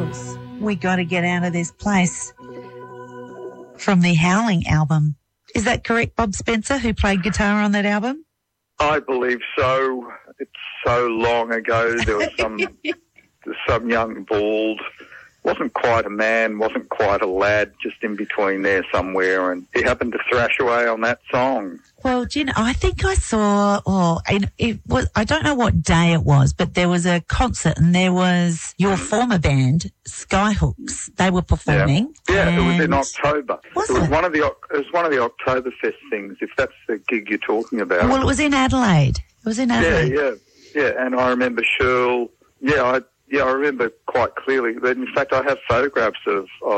Beatles, We Gotta Get Out of This Place, from the Howling album. Is that correct, Bob Spencer, who played guitar on that album? I believe so. It's so long ago. There was some young bald, wasn't quite a man, wasn't quite a lad, just in between there somewhere, and he happened to thrash away on that song. Well, do you know, I think I saw, it was, I don't know what day it was, but there was a concert and there was your former band, Skyhooks. They were performing. Yeah, it was in October. Was it was it? one of the Oktoberfest things, if that's the gig you're talking about. Well, it was in Adelaide. It was in Adelaide. Yeah, and I remember Shirl. I remember quite clearly. But in fact, I have photographs of